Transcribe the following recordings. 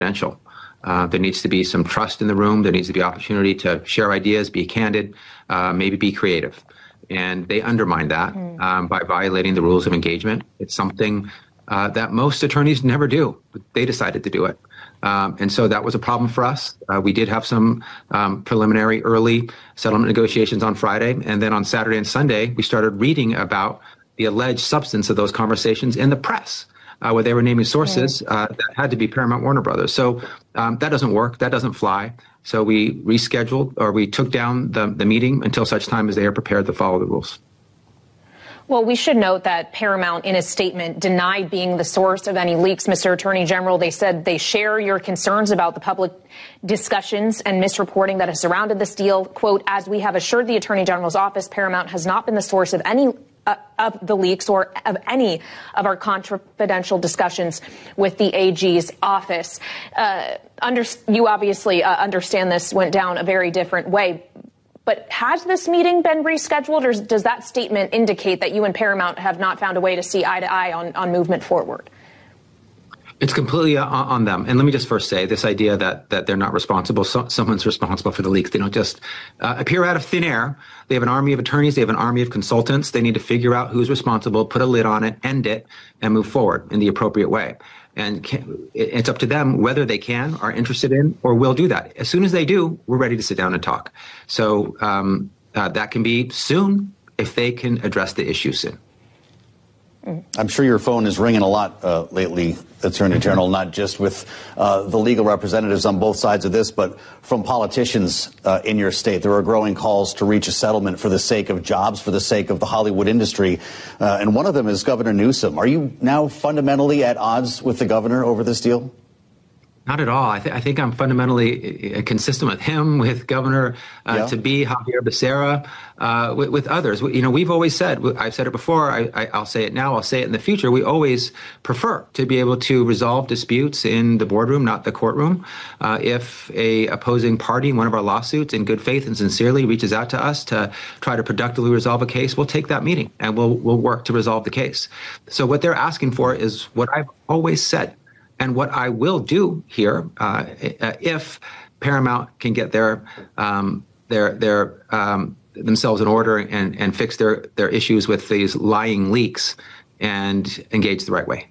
confidential. There needs to be some trust in the room. There needs to be opportunity to share ideas, be candid, maybe be creative. And they undermine that by violating the rules of engagement. It's something that most attorneys never do. But they decided to do it. And so that was a problem for us. We did have some preliminary early settlement negotiations on Friday. And then on Saturday and Sunday, we started reading about the alleged substance of those conversations in the press, where they were naming sources that had to be Paramount Warner Brothers. So that doesn't work. That doesn't fly. So we rescheduled, or we took down the meeting until such time as they are prepared to follow the rules. Well, we should note that Paramount, in a statement, denied being the source of any leaks, Mr. Attorney General. They said they share your concerns about the public discussions and misreporting that has surrounded this deal. Quote, as we have assured the Attorney General's office, Paramount has not been the source of any of the leaks or of any of our confidential discussions with the AG's office. You obviously understand this went down a very different way. But has this meeting been rescheduled, or does that statement indicate that you and Paramount have not found a way to see eye to eye on movement forward? It's completely on them. And let me just first say this idea that they're not responsible. Someone's responsible for the leaks. They don't just appear out of thin air. They have an army of attorneys. They have an army of consultants. They need to figure out who's responsible, put a lid on it, end it, and move forward in the appropriate way. And it's up to them whether they can, are interested in, or will do that. As soon as they do, we're ready to sit down and talk. So that can be soon if they can address the issue soon. I'm sure your phone is ringing a lot lately, Attorney General, not just with the legal representatives on both sides of this, but from politicians in your state. There are growing calls to reach a settlement for the sake of jobs, for the sake of the Hollywood industry. And one of them is Governor Newsom. Are you now fundamentally at odds with the governor over this deal? Not at all. I think I'm fundamentally consistent with him, with Governor to be Javier Becerra, with others. You know, we've always said, I've said it before, I'll say it now, I'll say it in the future, we always prefer to be able to resolve disputes in the boardroom, not the courtroom. If a opposing party in one of our lawsuits in good faith and sincerely reaches out to us to try to productively resolve a case, we'll take that meeting and we'll work to resolve the case. So what they're asking for is what I've always said. And what I will do here, if Paramount can get their themselves in order and fix their issues with these lying leaks and engage the right way.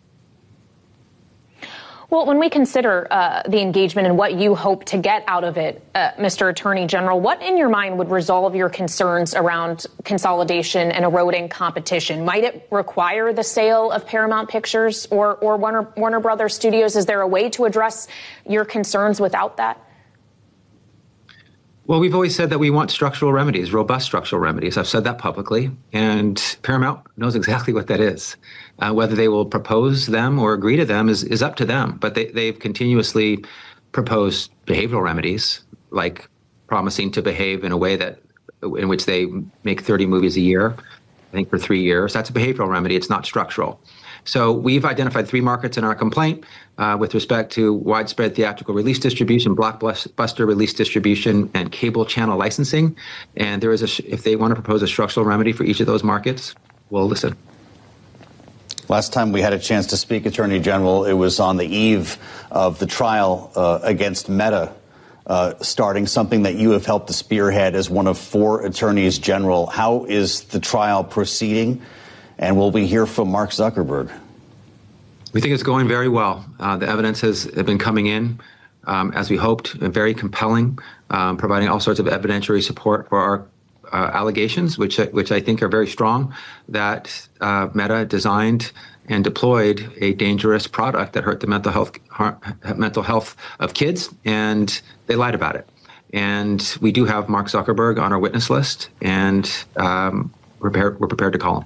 Well, when we consider the engagement and what you hope to get out of it, Mr. Attorney General, what in your mind would resolve your concerns around consolidation and eroding competition? Might it require the sale of Paramount Pictures or Warner Brothers Studios? Is there a way to address your concerns without that? Well, we've always said that we want structural remedies, robust structural remedies. I've said that publicly, and Paramount knows exactly what that is. Whether they will propose them or agree to them is up to them. But they've continuously proposed behavioral remedies, like promising to behave in a way in which they make 30 movies a year, I think for 3 years. That's a behavioral remedy. It's not structural. So we've identified 3 markets in our complaint with respect to widespread theatrical release distribution, blockbuster release distribution, and cable channel licensing. And there is if they want to propose a structural remedy for each of those markets, we'll listen. Last time we had a chance to speak, Attorney General, it was on the eve of the trial against Meta starting, something that you have helped to spearhead as one of 4 attorneys general. How is the trial proceeding? And will we hear from Mark Zuckerberg? We think it's going very well. The evidence has been coming in, as we hoped, very compelling, providing all sorts of evidentiary support for our allegations, which I think are very strong, that Meta designed and deployed a dangerous product that hurt the mental health of kids, and they lied about it. And we do have Mark Zuckerberg on our witness list, and we're prepared to call him.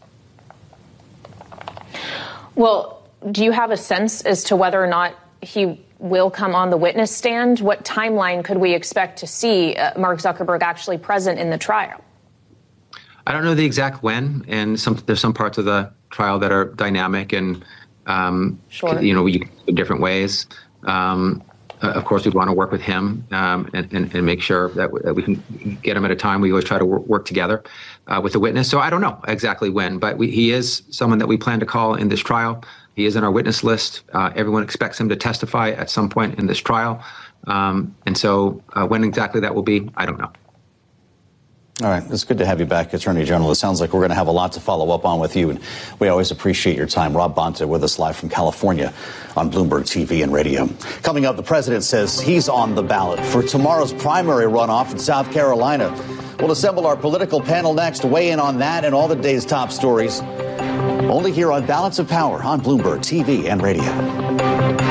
Well, do you have a sense as to whether or not he will come on the witness stand? What timeline could we expect to see Mark Zuckerberg actually present in the trial? I don't know the exact when, and there's some parts of the trial that are dynamic and, sure. You can do different ways. Of course, we'd want to work with him and make sure that we can get him at a time. We always try to work together with the witness. So I don't know exactly when, but he is someone that we plan to call in this trial. He is on our witness list. Everyone expects him to testify at some point in this trial. And so when exactly that will be, I don't know. All right. It's good to have you back, Attorney General. It sounds like we're going to have a lot to follow up on with you, and we always appreciate your time. Rob Bonta with us live from California on Bloomberg TV and radio. Coming up, the president says he's on the ballot for tomorrow's primary runoff in South Carolina. We'll assemble our political panel next to weigh in on that and all the day's top stories. Only here on Balance of Power on Bloomberg TV and radio.